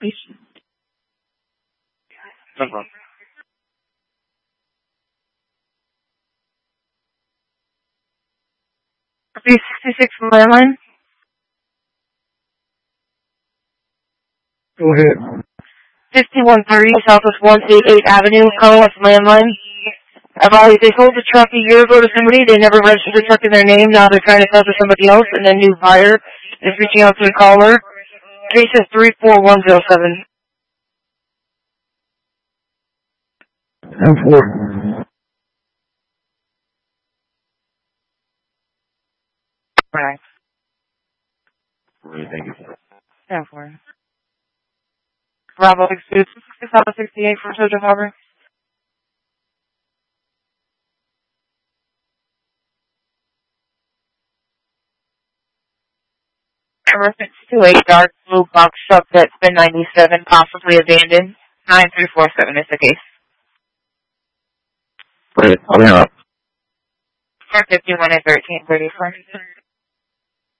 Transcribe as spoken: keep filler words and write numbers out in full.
No problem. three sixty-six landline. Go ahead. fifty-one thirty Southwest one eighty-eighth Avenue, calling us landline. About they sold the truck a year ago to somebody. They never registered the truck in their name. Now they're trying to sell to somebody else, and a new buyer is reaching out to the caller. Case is three four one zero seven. And four. Right. Really, thank you. ten four. Bravo six two six out of sixty-eight for Sojo Harbor. Reference to a dark blue box truck that's been ninety-seven, possibly abandoned. nine three four seven is the case. Great. I'll hang up. four fifty-one and thirteen thirty-four.